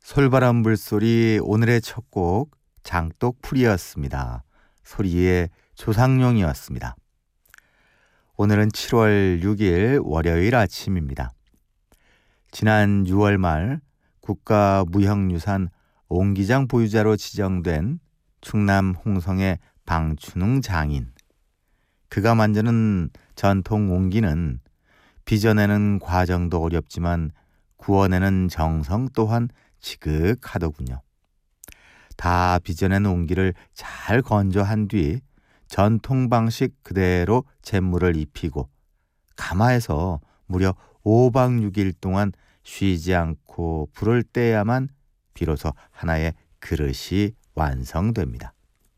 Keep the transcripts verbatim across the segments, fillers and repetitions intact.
솔바람 물소리 오늘의 첫 곡 장독풀이었습니다. 소리의 조상용이었습니다. 오늘은 칠월 육일 월요일 아침입니다. 지난 유월 말 국가무형유산 옹기장 보유자로 지정된 충남 홍성의 방춘웅 장인. 그가 만드는 전통 옹기는 빚어내는 과정도 어렵지만 구워내는 정성 또한 지극하더군요. 다 빚어낸 옹기를 잘 건조한 뒤 전통 방식 그대로 잿물을 입히고 가마에서 무려 오박 육일 동안 쉬지 않고 불을 떼야만 비로소 하나의 그릇이 완성됩니다.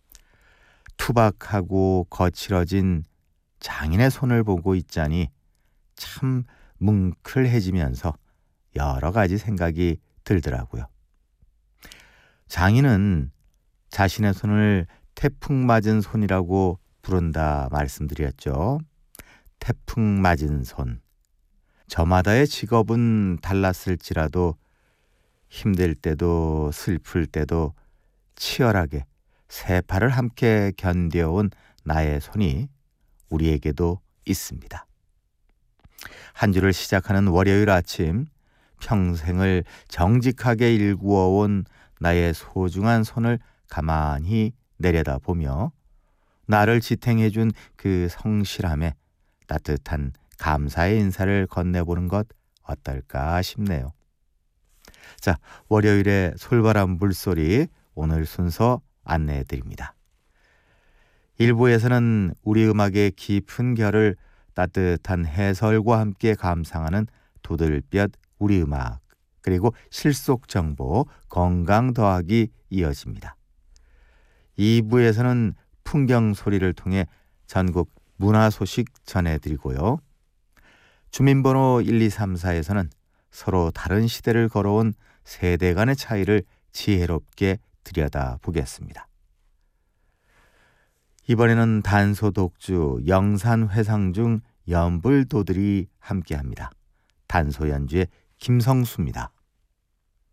투박하고 거칠어진 장인의 손을 보고 있자니 참 뭉클해지면서 여러 가지 생각이 들더라고요. 장인은 자신의 손을 태풍 맞은 손이라고 부른다 말씀드렸죠. 태풍 맞은 손. 저마다의 직업은 달랐을지라도 힘들 때도 슬플 때도 치열하게 세 팔을 함께 견뎌온 나의 손이 우리에게도 있습니다. 한 주를 시작하는 월요일 아침, 평생을 정직하게 일구어온 나의 소중한 손을 가만히 내려다보며 나를 지탱해준 그 성실함에 따뜻한 감사의 인사를 건네보는 것 어떨까 싶네요. 자, 월요일의 솔바람 물소리 오늘 순서 안내해드립니다. 일 부에서는 우리 음악의 깊은 결을 따뜻한 해설과 함께 감상하는 도들볕 우리 음악, 그리고 실속 정보 건강 더하기 이어집니다. 이 부에서는 풍경 소리를 통해 전국 문화 소식 전해드리고요. 주민번호 일, 이, 삼, 사에서는 서로 다른 시대를 걸어온 세대 간의 차이를 지혜롭게 들여다보겠습니다. 이번에는 단소 독주 영산회상 중 연불도들이 함께합니다. 단소 연주의 김성수입니다.